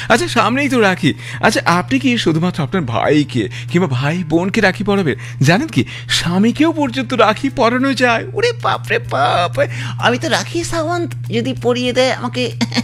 আচ্ছা সামনেই তো রাখি। আচ্ছা আপনি কি শুধুমাত্র আপনার ভাইকে কিংবা ভাই বোনকে রাখি পরাবেন? জানেন কি স্বামীকেও পর্যন্ত রাখি পরানো যায়। ওরে বাপরে বাপ, আমি তো রাখি সাওয়ান্ত, যদি পরিয়ে দেয় আমাকে।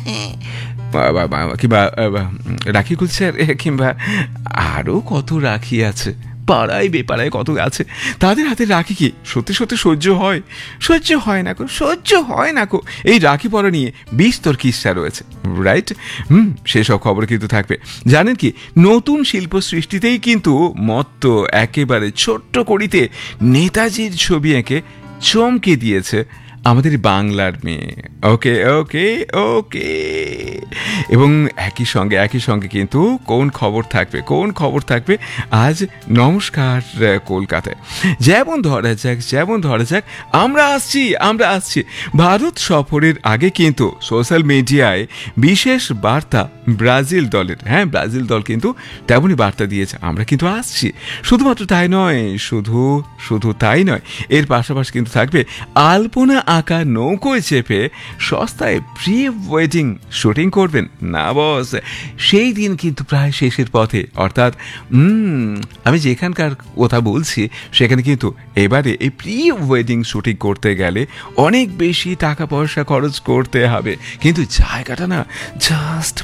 কিংবা রাখি কুলচার কিংবা আরও কত রাখি আছে, পাড়ায় বেপাড়ায় কত আছে, তাদের হাতে রাখি কি সত্যি সত্যি সহ্য হয়? সহ্য হয় না গো, সহ্য হয় না গো। এই রাখি পরা নিয়ে বিস্তর কিস্সা রয়েছে, রাইট? সেসব খবর কিন্তু থাকবে। জানেন কি নতুন শিল্প সৃষ্টিতেই কিন্তু মত্ত একেবারে ছোট্ট করিতে নেতাজির ছবি এঁকে চমকে দিয়েছে আমাদের বাংলার মেয়ে। ওকে ওকে ওকে। এবং একই সঙ্গে কিন্তু কোন খবর থাকবে আজ নমস্কার কলকাতায়। যেমন ধরা যাক আমরা আসছি ভারত সফরের আগে কিন্তু সোশ্যাল মিডিয়ায় বিশেষ বার্তা ব্রাজিল দলের। হ্যাঁ, ব্রাজিল দল কিন্তু তেমনই বার্তা দিয়েছে, আমরা কিন্তু আসছি। শুধুমাত্র তাই নয়, শুধু তাই নয়, এর পাশাপাশি কিন্তু থাকবে আলপনা আঁকা নৌকোয় চেপে সস্তায় প্রি ওয়েডিং শুটিং করবেন না বস। সেই দিন কিন্তু প্রায় শেষের পথে, অর্থাৎ আমি যেখানকার কথা বলছি সেখানে কিন্তু এবারে এই প্রি ওয়েডিং শুটিং করতে গেলে অনেক বেশি টাকা পয়সা খরচ করতে হবে, কিন্তু জায়গাটা না জাস্ট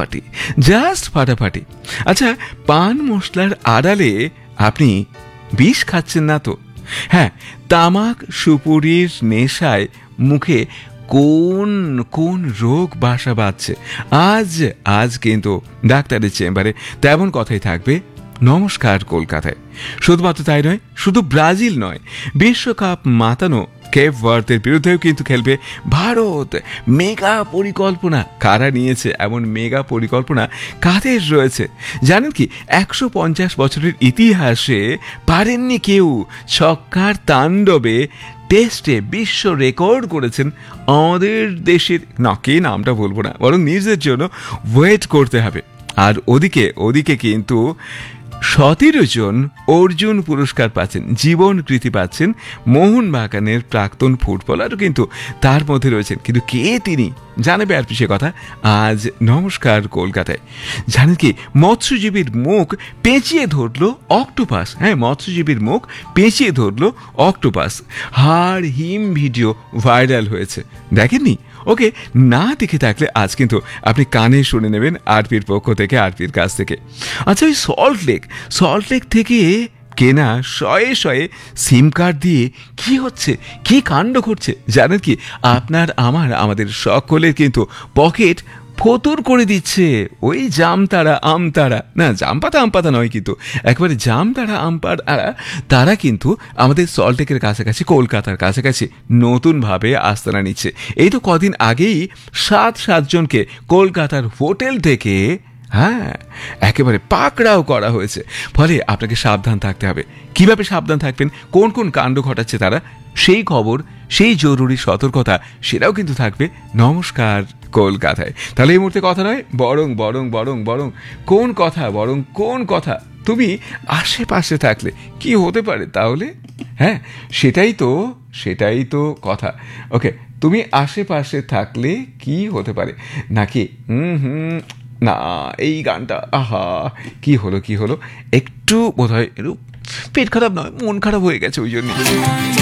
ফাটাফাটি। আচ্ছা, পান মশলার আড়ালে আপনি বিষ খাচ্ছেন না তো? হ্যাঁ, তামাক সুপুরির নেশায় মুখে কোন রোগ বাসা বাঁধছে আজ কিন্তু ডাক্তারের চেম্বারে তেমন কথাই থাকবে নমস্কার কলকাতায়। শুধুমাত্র তাই নয়, শুধু ব্রাজিল নয়, বিশ্বকাপ মাতানো কেপ ভার্দের বিরুদ্ধেও কিন্তু খেলবে ভারত। মেগা পরিকল্পনা কারা নিয়েছে? এমন মেগা পরিকল্পনা কাদের রয়েছে জানেন কি? 150 বছরের ইতিহাসে পারেননি কেউ। ছক্কার তাণ্ডবে টেস্টে বিশ্ব রেকর্ড করেছেন আমাদের দেশের, কে নামটা বলবো না, বরং নিজের জন্য ওয়েট করতে হবে। আর ওদিকে কিন্তু 17 জন অর্জুন পুরস্কার পাচ্ছেন, জীবন কৃতি পাচ্ছেন মোহনবাগানের প্রাক্তন ফুটবলারও কিন্তু তার মধ্যে রয়েছেন। কিন্তু কে তিনি জানাবে আর সে কথা আজ নমস্কার কলকাতায়। জানেন কি মৎস্যজীবীর মুখ পেঁচিয়ে ধরলো অক্টোপাস। হ্যাঁ, মৎস্যজীবীর মুখ পেঁচিয়ে ধরলো অক্টোপাস। হাড় হিম ভিডিও ভাইরাল হয়েছে, দেখেননি? ওকে, না দেখে থাকলে আজ কিন্তু আপনি কানে শুনে নেবেন আরপির পক্ষ থেকে, আরপির কাছ থেকে। আচ্ছা, ওই সল্ট লেক থেকে কেনা শয়ে সিম কার্ড দিয়ে কি হচ্ছে, কি কাণ্ড ঘটছে জানেন কি? আমাদের সকলের কিন্তু পকেট ফতুর করে দিচ্ছে ওই জামতারা আমতারা, না জামপাতা আমপাতা নয়, কিন্তু একবারে জামতারা আমপাড়া, তারা কিন্তু আমাদের সল্টলেকের কাছাকাছি, কলকাতার কাছাকাছি নতুনভাবে আস্তানা নিচ্ছে। এই তো কদিন আগেই 7 জনকে কলকাতার হোটেল থেকে একেবারে পাকড়াও করা হয়েছে। ফলে আপনাকে সাবধান থাকতে হবে। কিভাবে সাবধান থাকবেন, কোন কাণ্ড ঘটাচ্ছে তারা, সেই খবর, সেই জরুরি সতর্কতা, সেটাও কিন্তু থাকবে নমস্কার কলকাতায়। তাহলে এই মুহূর্তে কথা নয়, বরং কোন কথা তুমি আশেপাশে থাকলে কি হতে পারে তাহলে? হ্যাঁ, সেটাই তো কথা। ওকে, তুমি আশেপাশে থাকলে কি হতে পারে, নাকি না এই গানটা আহা কি হলো একটু বোধহয় পেট খারাপ নয়, মন খারাপ হয়ে গেছে, ওই জন্য।